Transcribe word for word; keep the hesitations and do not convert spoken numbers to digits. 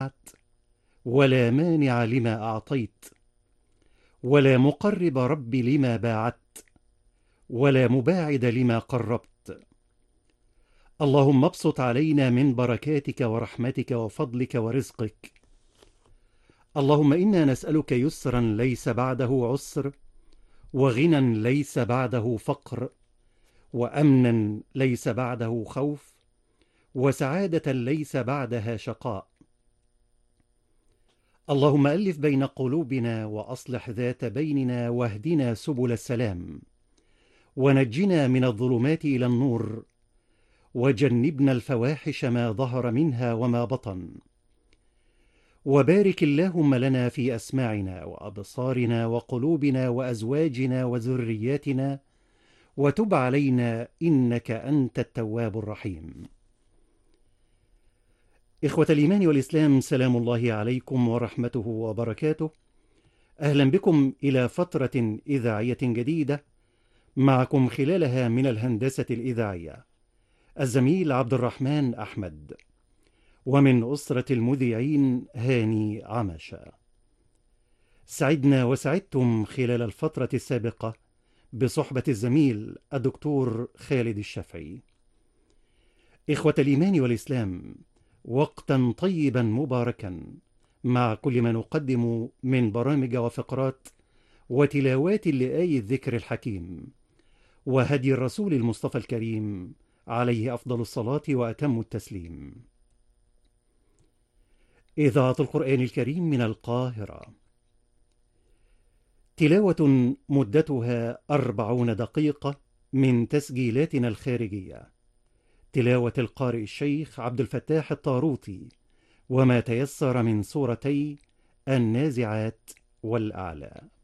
ولا مانع لما أعطيت، ولا مقرب رب لما باعدت، ولا مباعد لما قربت. اللهم ابسط علينا من بركاتك ورحمتك وفضلك ورزقك. اللهم إنا نسألك يسرا ليس بعده عسر، وغنى ليس بعده فقر، وأمنا ليس بعده خوف، وسعادة ليس بعدها شقاء. اللهم ألف بين قلوبنا وأصلح ذات بيننا واهدنا سبل السلام، ونجنا من الظلمات إلى النور، وجنبنا الفواحش ما ظهر منها وما بطن. وبارك اللهم لنا في أسماعنا وأبصارنا وقلوبنا وأزواجنا وذرياتنا، وتب علينا إنك أنت التواب الرحيم. إخوة الإيمان والإسلام، سلام الله عليكم ورحمته وبركاته. أهلا بكم إلى فترة إذاعية جديدة، معكم خلالها من الهندسة الإذاعية الزميل عبد الرحمن أحمد، ومن أسرة المذيعين هاني عماشة. سعدنا وسعدتم خلال الفترة السابقة بصحبة الزميل الدكتور خالد الشافعي. إخوة الإيمان والإسلام، وقتا طيبا مباركا مع كل ما نقدم من برامج وفقرات وتلاوات لآي الذكر الحكيم وهدي الرسول المصطفى الكريم عليه أفضل الصلاة وأتم التسليم. إذاعة القرآن الكريم من القاهرة، تلاوة مدتها أربعون دقيقة من تسجيلاتنا الخارجية، تلاوة القارئ الشيخ عبد الفتاح الطاروطي، وما تيسر من سورتي النازعات والأعلى.